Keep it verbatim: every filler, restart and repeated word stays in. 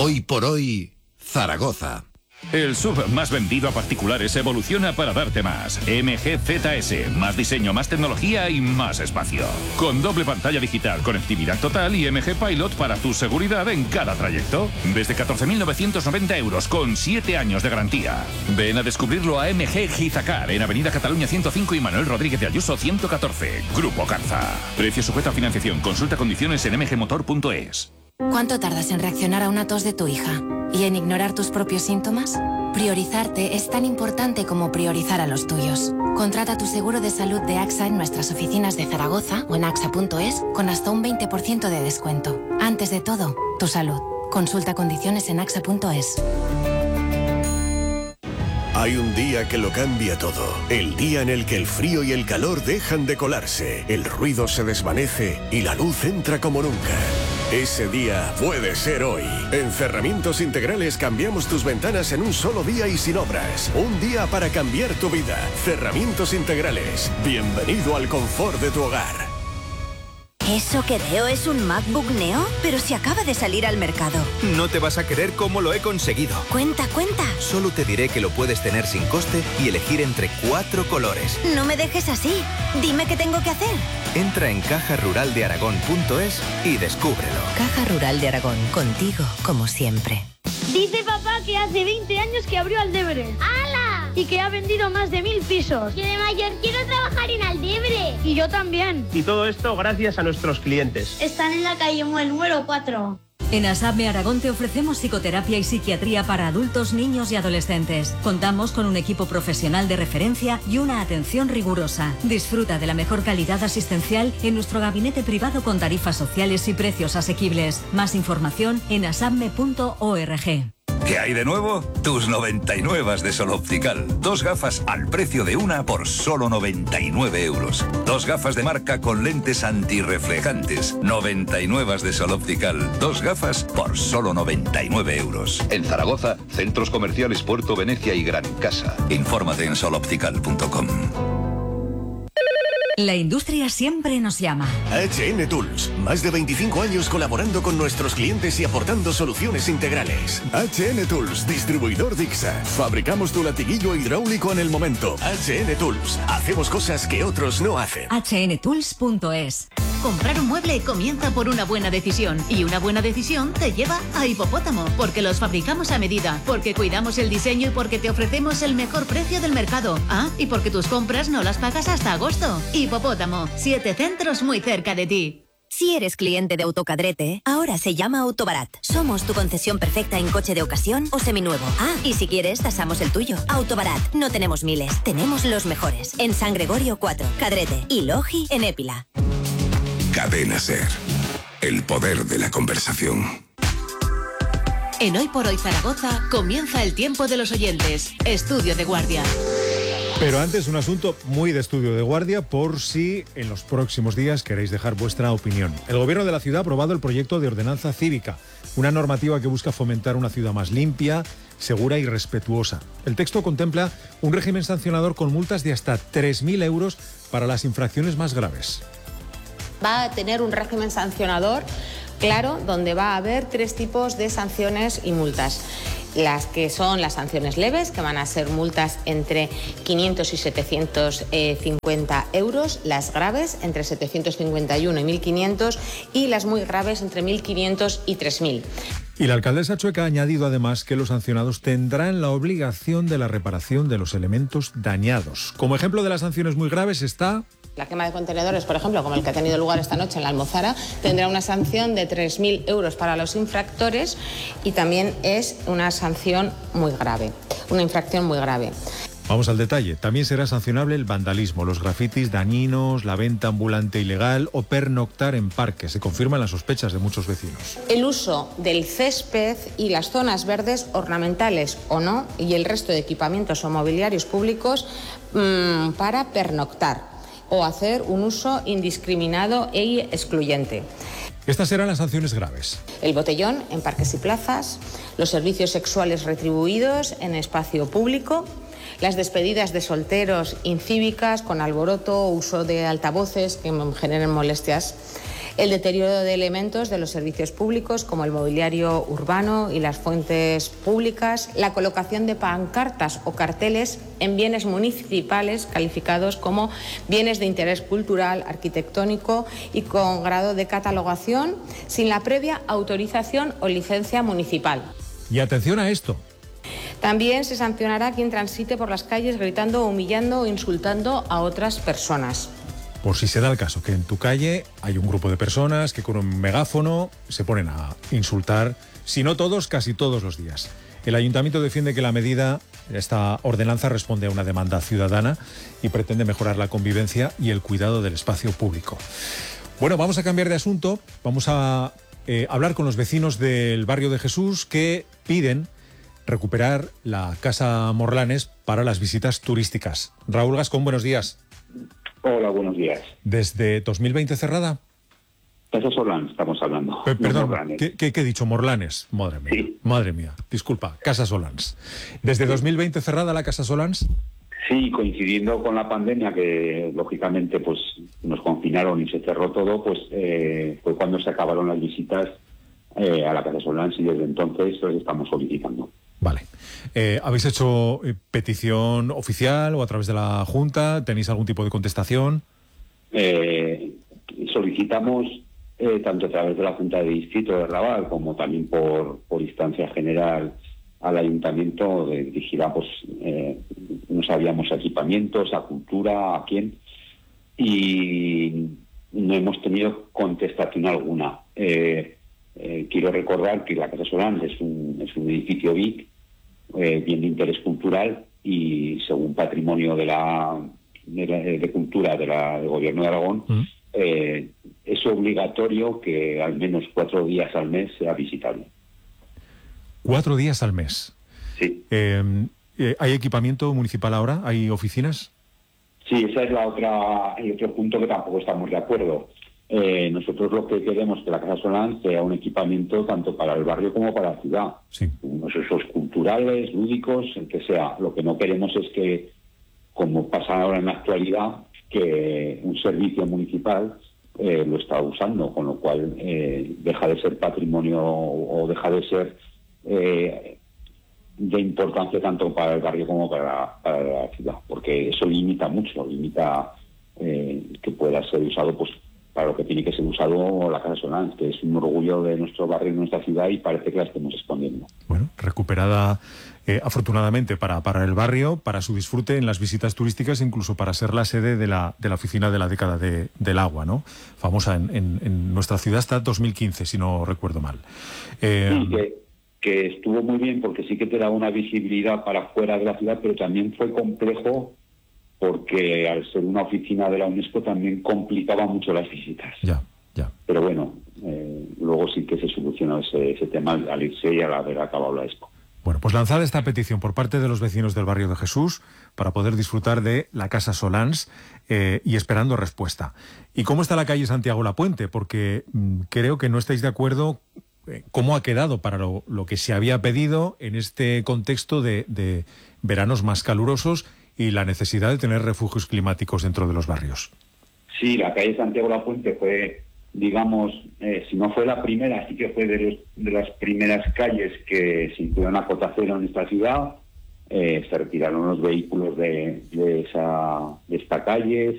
Hoy por hoy, Zaragoza. El S U V más vendido a particulares evoluciona para darte más. M G Z S, más diseño, más tecnología y más espacio. Con doble pantalla digital, conectividad total y M G Pilot para tu seguridad en cada trayecto. Desde catorce mil novecientos noventa euros con siete años de garantía. Ven a descubrirlo a M G Gizacar en Avenida Cataluña ciento cinco y Manuel Rodríguez de Ayuso ciento catorce. Grupo Carza. Precio sujeto a financiación. Consulta condiciones en m g motor punto es. ¿Cuánto tardas en reaccionar a una tos de tu hija? ¿Y en ignorar tus propios síntomas? Priorizarte es tan importante como priorizar a los tuyos. Contrata tu seguro de salud de AXA en nuestras oficinas de Zaragoza o en axa punto es con hasta un veinte por ciento de descuento. Antes de todo, tu salud. Consulta condiciones en axa punto es. Hay un día que lo cambia todo. El día en el que el frío y el calor dejan de colarse, el ruido se desvanece y la luz entra como nunca. Ese día puede ser hoy. En Cerramientos Integrales cambiamos tus ventanas en un solo día y sin obras. Un día para cambiar tu vida. Cerramientos Integrales. Bienvenido al confort de tu hogar. ¿Eso que veo es un MacBook Neo? Pero si acaba de salir al mercado. No te vas a creer cómo lo he conseguido. Cuenta, cuenta. Solo te diré que lo puedes tener sin coste y elegir entre cuatro colores. No me dejes así. Dime qué tengo que hacer. Entra en caja rural de aragón punto es y descúbrelo. Caja Rural de Aragón, contigo como siempre. Dice papá que hace veinte años que abrió Aldebre. ¡Hala! Y que ha vendido más de mil pisos. Yo de mayor quiero trabajar en Aldebre. Y yo también. Y todo esto gracias a nuestros clientes. Están en la calle Muel número cuatro. En ASAPME Aragón te ofrecemos psicoterapia y psiquiatría para adultos, niños y adolescentes. Contamos con un equipo profesional de referencia y una atención rigurosa. Disfruta de la mejor calidad asistencial en nuestro gabinete privado con tarifas sociales y precios asequibles. Más información en asapme punto org. ¿Qué hay de nuevo? Tus noventa y nueve de Sol Optical. Dos gafas al precio de una por solo noventa y nueve euros. Dos gafas de marca con lentes antirreflejantes. noventa y nueve de Sol Optical. Dos gafas por solo noventa y nueve euros. En Zaragoza, centros comerciales Puerto Venecia y Gran Casa. Infórmate en sol optical punto com. La industria siempre nos llama. H N Tools. Más de veinticinco años colaborando con nuestros clientes y aportando soluciones integrales. H N Tools, distribuidor Dixa. Fabricamos tu latiguillo hidráulico en el momento. H N Tools. Hacemos cosas que otros no hacen. hache ene tools punto es. Comprar un mueble comienza por una buena decisión. Y una buena decisión te lleva a Hipopótamo. Porque los fabricamos a medida. Porque cuidamos el diseño y porque te ofrecemos el mejor precio del mercado. Ah, y porque tus compras no las pagas hasta agosto. Hipopótamo, siete centros muy cerca de ti. Si eres cliente de Autocadrete, ahora se llama Autobarat. Somos tu concesión perfecta en coche de ocasión o seminuevo. Ah, y si quieres, tasamos el tuyo. Autobarat, no tenemos miles, tenemos los mejores. En San Gregorio cuatro, Cadrete y Logi en Épila. Cadena Ser. El poder de la conversación. En Hoy por Hoy Zaragoza comienza el tiempo de los oyentes. Estudio de guardia. Pero antes, un asunto muy de estudio de guardia por si en los próximos días queréis dejar vuestra opinión. El Gobierno de la ciudad ha aprobado el proyecto de ordenanza cívica, una normativa que busca fomentar una ciudad más limpia, segura y respetuosa. El texto contempla un régimen sancionador con multas de hasta tres mil euros para las infracciones más graves. Va a tener un régimen sancionador claro, donde va a haber tres tipos de sanciones y multas. Las que son las sanciones leves, que van a ser multas entre quinientos y setecientos cincuenta euros, las graves entre setecientos cincuenta y uno y mil quinientos y las muy graves entre mil quinientos y tres mil. Y la alcaldesa Chueca ha añadido además que los sancionados tendrán la obligación de la reparación de los elementos dañados. Como ejemplo de las sanciones muy graves está... La quema de contenedores, por ejemplo, como el que ha tenido lugar esta noche en la Almozara, tendrá una sanción de tres mil euros para los infractores y también es una sanción muy grave, una infracción muy grave. Vamos al detalle. También será sancionable el vandalismo, los grafitis dañinos, la venta ambulante ilegal o pernoctar en parques. Se confirman las sospechas de muchos vecinos. El uso del césped y las zonas verdes, ornamentales o no, y el resto de equipamientos o mobiliarios públicos mmm, para pernoctar o hacer un uso indiscriminado e excluyente. Estas serán las sanciones graves. El botellón en parques y plazas, los servicios sexuales retribuidos en espacio público, las despedidas de solteros incívicas con alboroto o uso de altavoces que generen molestias, el deterioro de elementos de los servicios públicos como el mobiliario urbano y las fuentes públicas, la colocación de pancartas o carteles en bienes municipales calificados como bienes de interés cultural, arquitectónico y con grado de catalogación sin la previa autorización o licencia municipal. Y atención a esto. También se sancionará a quien transite por las calles gritando, humillando o insultando a otras personas. Por si se da el caso, que en tu calle hay un grupo de personas que con un megáfono se ponen a insultar, si no todos, casi todos los días. El ayuntamiento defiende que la medida, esta ordenanza, responde a una demanda ciudadana y pretende mejorar la convivencia y el cuidado del espacio público. Bueno, vamos a cambiar de asunto. Vamos a eh, hablar con los vecinos del barrio de Jesús que piden recuperar la Casa Morlanes para las visitas turísticas. Raúl Gascón, buenos días. Hola, buenos días. ¿Desde dos mil veinte cerrada? Casa Solans estamos hablando. P Perdón, ¿qué, qué, ¿qué he dicho? Morlanes. Madre mía. Sí. Madre mía. Disculpa, Casa Solans. ¿Desde dos mil veinte cerrada la Casa Solans? Sí, coincidiendo con la pandemia, que lógicamente pues nos confinaron y se cerró todo, pues eh, fue cuando se acabaron las visitas eh, a la Casa Solans y desde entonces los estamos solicitando. Vale. Eh, ¿Habéis hecho eh, petición oficial o a través de la Junta? ¿Tenéis algún tipo de contestación? Eh, solicitamos eh, tanto a través de la Junta de Distrito de Raval como también por, por instancia general al Ayuntamiento, de dirigida, pues, eh, no sabíamos a equipamientos, a cultura, a quién, y no hemos tenido contestación alguna. Eh, eh, quiero recordar que la Casa Solans es un, es un edificio B I C, Eh, bien de interés cultural, y según patrimonio de la de, la, de cultura de la, del Gobierno de Aragón, uh-huh. eh, es obligatorio que al menos cuatro días al mes sea visitable. ¿Cuatro días al mes? Sí. Eh, eh, ¿Hay equipamiento municipal ahora? ¿Hay oficinas? Sí, esa es la otra, el otro punto que tampoco estamos de acuerdo. Eh, nosotros lo que queremos es que la Casa Solans sea un equipamiento tanto para el barrio como para la ciudad. Sí. Unos usos culturales, lúdicos, el que sea. Lo que no queremos es que, como pasa ahora en la actualidad, que un servicio municipal eh, lo está usando, con lo cual eh, deja de ser patrimonio o deja de ser eh, de importancia tanto para el barrio como para, para la ciudad, porque eso limita mucho, limita eh, que pueda ser usado pues para lo que tiene que ser usado la Casa Solans, que es un orgullo de nuestro barrio y nuestra ciudad, y parece que la estemos escondiendo. Bueno, recuperada eh, afortunadamente para, para el barrio, para su disfrute en las visitas turísticas, incluso para ser la sede de la, de la oficina de la década de, del agua, ¿no? Famosa en, en, en nuestra ciudad hasta dos mil quince, si no recuerdo mal. Eh, sí, que, que estuvo muy bien porque sí que te da una visibilidad para fuera de la ciudad, pero también fue complejo porque al ser una oficina de la UNESCO también complicaba mucho las visitas. Ya, ya. Pero bueno, eh, luego sí que se solucionó ese, ese tema al irse y al haber acabado la expo. Bueno, pues lanzada esta petición por parte de los vecinos del barrio de Jesús para poder disfrutar de la Casa Solans eh, y esperando respuesta. ¿Y cómo está la calle Santiago Lapuente? Porque mmm, creo que no estáis de acuerdo eh, cómo ha quedado para lo, lo que se había pedido en este contexto de, de veranos más calurosos y la necesidad de tener refugios climáticos dentro de los barrios. Sí, la calle Santiago Lapuente fue, digamos, eh, si no fue la primera, sí que fue de, los, de las primeras calles que se incluyeron a cota cero en esta ciudad. Eh, se retiraron los vehículos de, de, esa, de esta calle,